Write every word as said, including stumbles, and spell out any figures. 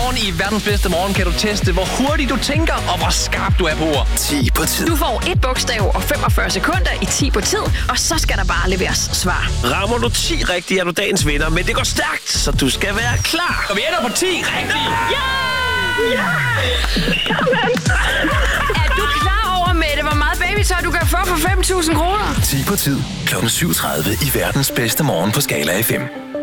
morgen i verdens bedste morgen kan du teste, hvor hurtigt du tænker, og hvor skarp du er på ord. ti på tid. Du får et bogstav og femogfyrre sekunder i ti på tid, og så skal der bare leveres svar. Rammer du ti rigtigt, er du dagens vinder, men det går stærkt, så du skal være klar. Og vi ender på ti rigtigt. Ja! Ja! Er du klar over, Mette, hvor meget babytøj du kan få for fem tusind kroner? ti på tid. klokken syv tredive i verdens bedste morgen på Skala F M.